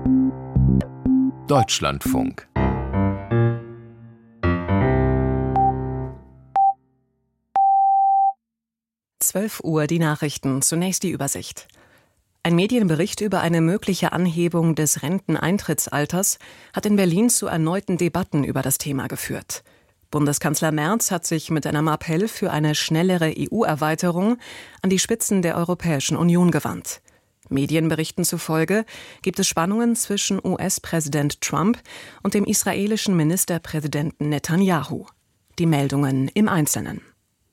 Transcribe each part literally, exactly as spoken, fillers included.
Deutschlandfunk. zwölf Uhr die Nachrichten, zunächst die Übersicht. Ein Medienbericht über eine mögliche Anhebung des Renteneintrittsalters hat in Berlin zu erneuten Debatten über das Thema geführt. Bundeskanzler Merz hat sich mit einem Appell für eine schnellere E U-Erweiterung an die Spitzen der Europäischen Union gewandt. Medienberichten zufolge gibt es Spannungen zwischen U S-Präsident Trump und dem israelischen Ministerpräsidenten Netanyahu. Die Meldungen im Einzelnen.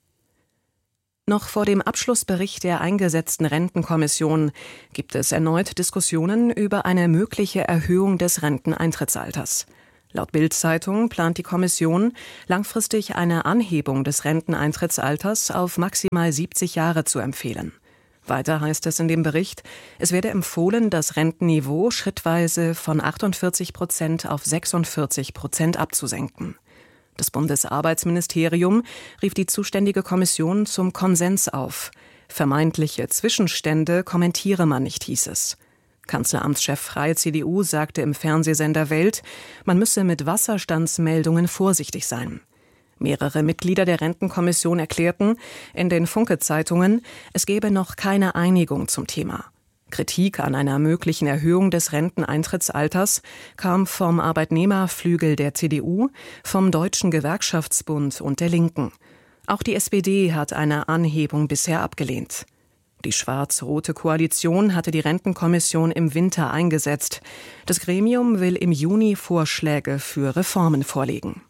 Noch vor dem Abschlussbericht der eingesetzten Rentenkommission gibt es erneut Diskussionen über eine mögliche Erhöhung des Renteneintrittsalters. Laut Bild-Zeitung plant die Kommission langfristig eine Anhebung des Renteneintrittsalters auf maximal siebzig Jahre zu empfehlen. Weiter heißt es in dem Bericht, es werde empfohlen, das Rentenniveau schrittweise von achtundvierzig Prozent auf sechsundvierzig Prozent abzusenken. Das Bundesarbeitsministerium rief die zuständige Kommission zum Konsens auf. Vermeintliche Zwischenstände kommentiere man nicht, hieß es. Kanzleramtschef Freie C D U sagte im Fernsehsender Welt, man müsse mit Wasserstandsmeldungen vorsichtig sein. Mehrere Mitglieder der Rentenkommission erklärten in den Funke-Zeitungen, es gebe noch keine Einigung zum Thema. Kritik an einer möglichen Erhöhung des Renteneintrittsalters kam vom Arbeitnehmerflügel der C D U, vom Deutschen Gewerkschaftsbund und der Linken. Auch die S P D hat eine Anhebung bisher abgelehnt. Die schwarz-rote Koalition hatte die Rentenkommission im Winter eingesetzt. Das Gremium will im Juni Vorschläge für Reformen vorlegen.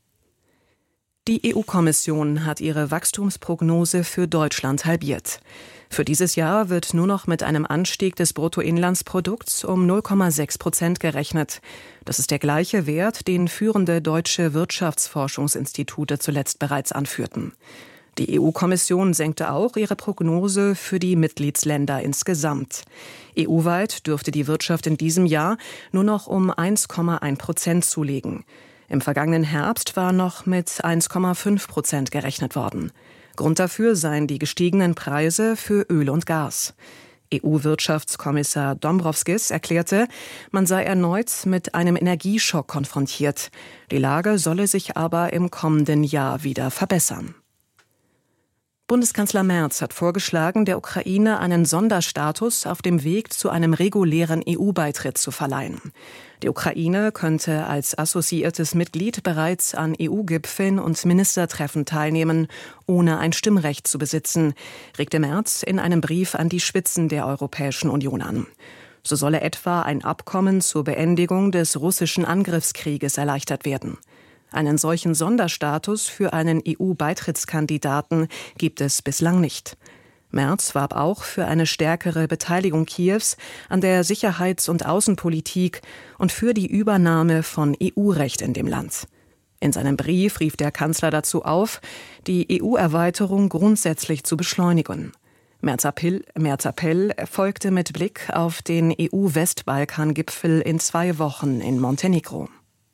Die E U-Kommission hat ihre Wachstumsprognose für Deutschland halbiert. Für dieses Jahr wird nur noch mit einem Anstieg des Bruttoinlandsprodukts um null Komma sechs Prozent gerechnet. Das ist der gleiche Wert, den führende deutsche Wirtschaftsforschungsinstitute zuletzt bereits anführten. Die E U-Kommission senkte auch ihre Prognose für die Mitgliedsländer insgesamt. E U-weit dürfte die Wirtschaft in diesem Jahr nur noch um eins Komma eins Prozent zulegen. Im vergangenen Herbst war noch mit eins Komma fünf Prozent gerechnet worden. Grund dafür seien die gestiegenen Preise für Öl und Gas. E U-Wirtschaftskommissar Dombrovskis erklärte, man sei erneut mit einem Energieschock konfrontiert. Die Lage solle sich aber im kommenden Jahr wieder verbessern. Bundeskanzler Merz hat vorgeschlagen, der Ukraine einen Sonderstatus auf dem Weg zu einem regulären E U-Beitritt zu verleihen. Die Ukraine könnte als assoziiertes Mitglied bereits an E U-Gipfeln und Ministertreffen teilnehmen, ohne ein Stimmrecht zu besitzen, regte Merz in einem Brief an die Spitzen der Europäischen Union an. So solle etwa ein Abkommen zur Beendigung des russischen Angriffskrieges erleichtert werden. Einen solchen Sonderstatus für einen E U-Beitrittskandidaten gibt es bislang nicht. Merz warb auch für eine stärkere Beteiligung Kiews an der Sicherheits- und Außenpolitik und für die Übernahme von E U-Recht in dem Land. In seinem Brief rief der Kanzler dazu auf, die E U-Erweiterung grundsätzlich zu beschleunigen. Merz Appell, Merz Appell folgte mit Blick auf den E U-Westbalkan-Gipfel in zwei Wochen in Montenegro.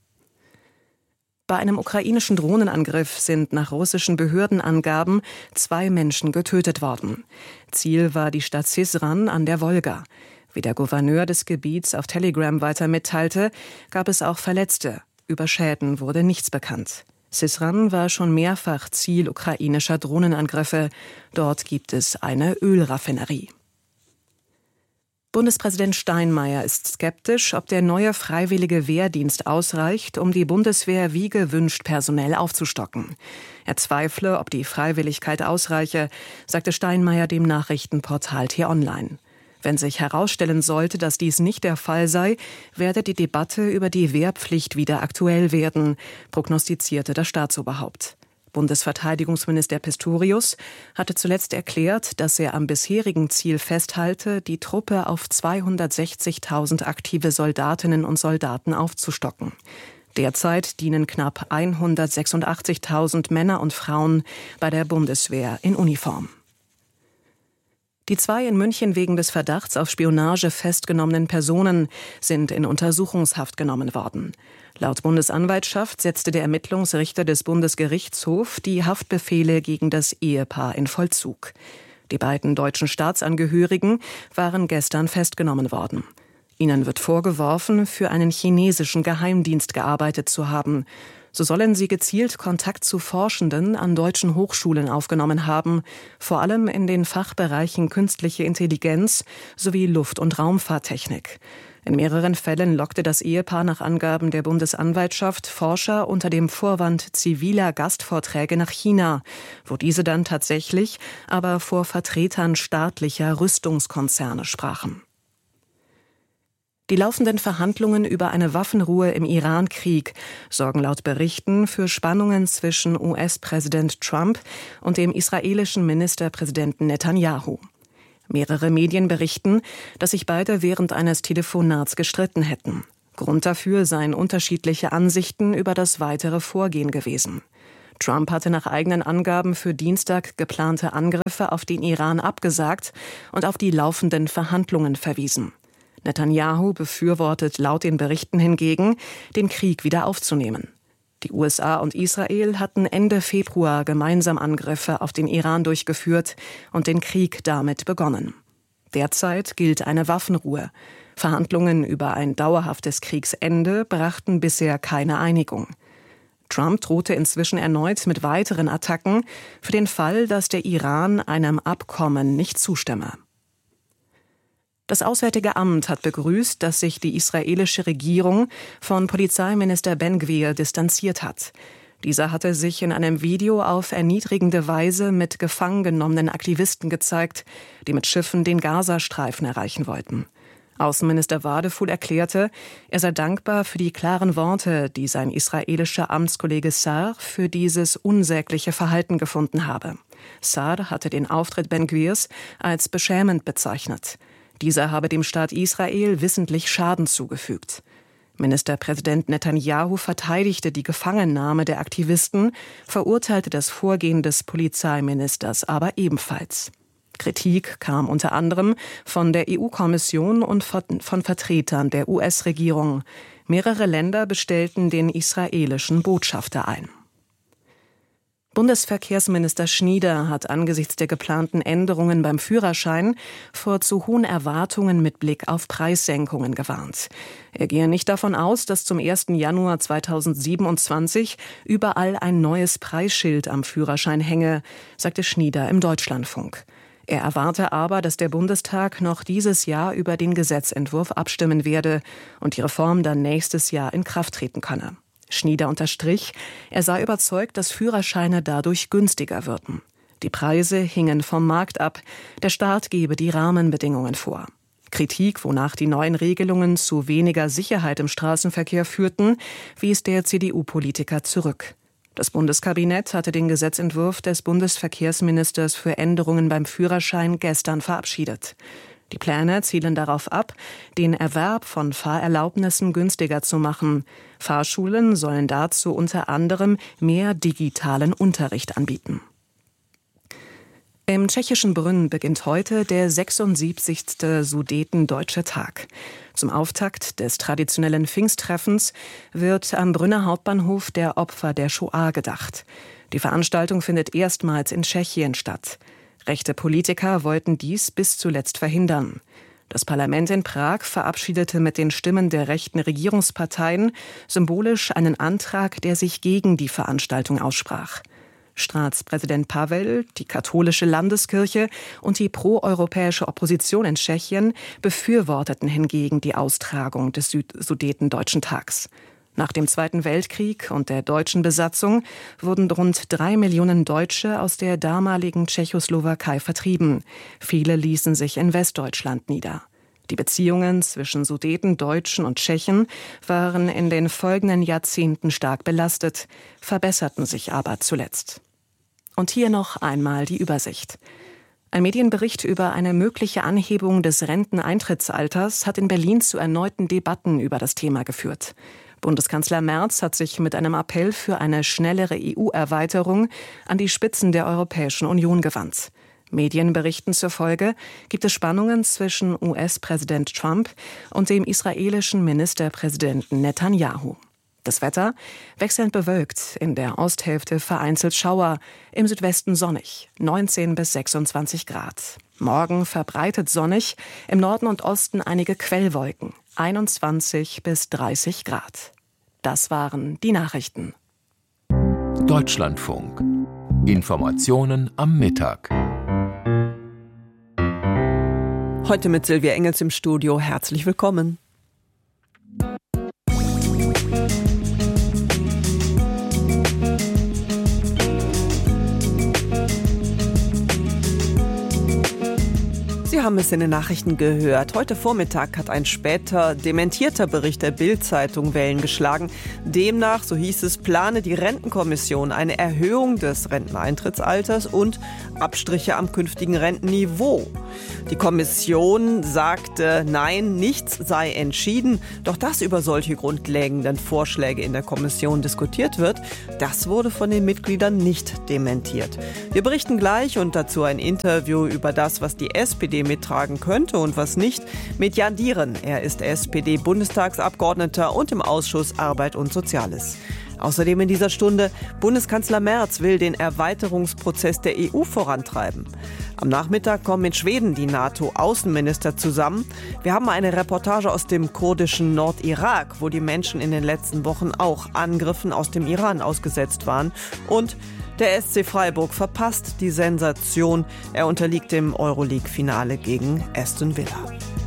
Bei einem ukrainischen Drohnenangriff sind nach russischen Behördenangaben zwei Menschen getötet worden. Ziel war die Stadt Syzran an der Wolga. Wie der Gouverneur des Gebiets auf Telegram weiter mitteilte, gab es auch Verletzte. Über Schäden wurde nichts bekannt. Syzran war schon mehrfach Ziel ukrainischer Drohnenangriffe. Dort gibt es eine Ölraffinerie. Bundespräsident Steinmeier ist skeptisch, ob der neue freiwillige Wehrdienst ausreicht, um die Bundeswehr wie gewünscht personell aufzustocken. Er zweifle, ob die Freiwilligkeit ausreiche, sagte Steinmeier dem Nachrichtenportal T-Online. Wenn sich herausstellen sollte, dass dies nicht der Fall sei, werde die Debatte über die Wehrpflicht wieder aktuell werden, prognostizierte das Staatsoberhaupt. Bundesverteidigungsminister Pistorius hatte zuletzt erklärt, dass er am bisherigen Ziel festhalte, die Truppe auf zweihundertsechzigtausend aktive Soldatinnen und Soldaten aufzustocken. Derzeit dienen knapp hundertsechsundachtzigtausend Männer und Frauen bei der Bundeswehr in Uniform. Die zwei in München wegen des Verdachts auf Spionage festgenommenen Personen sind in Untersuchungshaft genommen worden. Laut Bundesanwaltschaft setzte der Ermittlungsrichter des Bundesgerichtshofs die Haftbefehle gegen das Ehepaar in Vollzug. Die beiden deutschen Staatsangehörigen waren gestern festgenommen worden. Ihnen wird vorgeworfen, für einen chinesischen Geheimdienst gearbeitet zu haben. So sollen sie gezielt Kontakt zu Forschenden an deutschen Hochschulen aufgenommen haben, vor allem in den Fachbereichen künstliche Intelligenz sowie Luft- und Raumfahrttechnik. In mehreren Fällen lockte das Ehepaar nach Angaben der Bundesanwaltschaft Forscher unter dem Vorwand ziviler Gastvorträge nach China, wo diese dann tatsächlich, aber vor Vertretern staatlicher Rüstungskonzerne sprachen. Die laufenden Verhandlungen über eine Waffenruhe im Iran-Krieg sorgen laut Berichten für Spannungen zwischen U S-Präsident Trump und dem israelischen Ministerpräsidenten Netanyahu. Mehrere Medien berichten, dass sich beide während eines Telefonats gestritten hätten. Grund dafür seien unterschiedliche Ansichten über das weitere Vorgehen gewesen. Trump hatte nach eigenen Angaben für Dienstag geplante Angriffe auf den Iran abgesagt und auf die laufenden Verhandlungen verwiesen. Netanyahu befürwortet laut den Berichten hingegen, den Krieg wieder aufzunehmen. Die U S A und Israel hatten Ende Februar gemeinsam Angriffe auf den Iran durchgeführt und den Krieg damit begonnen. Derzeit gilt eine Waffenruhe. Verhandlungen über ein dauerhaftes Kriegsende brachten bisher keine Einigung. Trump drohte inzwischen erneut mit weiteren Attacken für den Fall, dass der Iran einem Abkommen nicht zustimme. Das Auswärtige Amt hat begrüßt, dass sich die israelische Regierung von Polizeiminister Ben-Gvir distanziert hat. Dieser hatte sich in einem Video auf erniedrigende Weise mit gefangen genommenen Aktivisten gezeigt, die mit Schiffen den Gazastreifen erreichen wollten. Außenminister Wadefuhl erklärte, er sei dankbar für die klaren Worte, die sein israelischer Amtskollege Sa'ar für dieses unsägliche Verhalten gefunden habe. Sa'ar hatte den Auftritt Ben-Gvirs als beschämend bezeichnet. Dieser habe dem Staat Israel wissentlich Schaden zugefügt. Ministerpräsident Netanyahu verteidigte die Gefangennahme der Aktivisten, verurteilte das Vorgehen des Polizeiministers aber ebenfalls. Kritik kam unter anderem von der E U-Kommission und von Vertretern der U S-Regierung. Mehrere Länder bestellten den israelischen Botschafter ein. Bundesverkehrsminister Schnieder hat angesichts der geplanten Änderungen beim Führerschein vor zu hohen Erwartungen mit Blick auf Preissenkungen gewarnt. Er gehe nicht davon aus, dass zum ersten Januar zweitausendsiebenundzwanzig überall ein neues Preisschild am Führerschein hänge, sagte Schnieder im Deutschlandfunk. Er erwarte aber, dass der Bundestag noch dieses Jahr über den Gesetzentwurf abstimmen werde und die Reform dann nächstes Jahr in Kraft treten könne. Schnieder unterstrich, er sei überzeugt, dass Führerscheine dadurch günstiger würden. Die Preise hingen vom Markt ab, der Staat gebe die Rahmenbedingungen vor. Kritik, wonach die neuen Regelungen zu weniger Sicherheit im Straßenverkehr führten, wies der C D U-Politiker zurück. Das Bundeskabinett hatte den Gesetzentwurf des Bundesverkehrsministers für Änderungen beim Führerschein gestern verabschiedet. Die Pläne zielen darauf ab, den Erwerb von Fahrerlaubnissen günstiger zu machen. Fahrschulen sollen dazu unter anderem mehr digitalen Unterricht anbieten. Im tschechischen Brünn beginnt heute der sechsundsiebzigste Sudetendeutsche Tag. Zum Auftakt des traditionellen Pfingsttreffens wird am Brünner Hauptbahnhof der Opfer der Shoah gedacht. Die Veranstaltung findet erstmals in Tschechien statt. Rechte Politiker wollten dies bis zuletzt verhindern. Das Parlament in Prag verabschiedete mit den Stimmen der rechten Regierungsparteien symbolisch einen Antrag, der sich gegen die Veranstaltung aussprach. Staatspräsident Pavel, die katholische Landeskirche und die proeuropäische Opposition in Tschechien befürworteten hingegen die Austragung des Sudetendeutschen Tags. Nach dem Zweiten Weltkrieg und der deutschen Besatzung wurden rund drei Millionen Deutsche aus der damaligen Tschechoslowakei vertrieben. Viele ließen sich in Westdeutschland nieder. Die Beziehungen zwischen Sudetendeutschen und Tschechen waren in den folgenden Jahrzehnten stark belastet, verbesserten sich aber zuletzt. Und hier noch einmal die Übersicht. Ein Medienbericht über eine mögliche Anhebung des Renteneintrittsalters hat in Berlin zu erneuten Debatten über das Thema geführt. Bundeskanzler Merz hat sich mit einem Appell für eine schnellere E U-Erweiterung an die Spitzen der Europäischen Union gewandt. Medienberichten zufolge gibt es Spannungen zwischen U S-Präsident Trump und dem israelischen Ministerpräsidenten Netanyahu. Das Wetter wechselnd bewölkt, in der Osthälfte vereinzelt Schauer, im Südwesten sonnig, neunzehn bis sechsundzwanzig Grad. Morgen verbreitet sonnig, im Norden und Osten einige Quellwolken, einundzwanzig bis dreißig Grad. Das waren die Nachrichten. Deutschlandfunk. Informationen am Mittag. Heute mit Silvia Engels im Studio. Herzlich willkommen. Sie haben es in den Nachrichten gehört. Heute Vormittag hat ein später dementierter Bericht der Bild-Zeitung Wellen geschlagen. Demnach, so hieß es, plane die Rentenkommission eine Erhöhung des Renteneintrittsalters und Abstriche am künftigen Rentenniveau. Die Kommission sagte, nein, nichts sei entschieden. Doch dass über solche grundlegenden Vorschläge in der Kommission diskutiert wird, das wurde von den Mitgliedern nicht dementiert. Wir berichten gleich und dazu ein Interview über das, was die S P D mittragen könnte und was nicht, mit Jan Dieren. Er ist S P D-Bundestagsabgeordneter und im Ausschuss Arbeit und Soziales. Außerdem in dieser Stunde, Bundeskanzler Merz will den Erweiterungsprozess der E U vorantreiben. Am Nachmittag kommen in Schweden die NATO-Außenminister zusammen. Wir haben eine Reportage aus dem kurdischen Nordirak, wo die Menschen in den letzten Wochen auch Angriffen aus dem Iran ausgesetzt waren. Und der S C Freiburg verpasst die Sensation. Er unterliegt dem Euroleague-Finale gegen Aston Villa.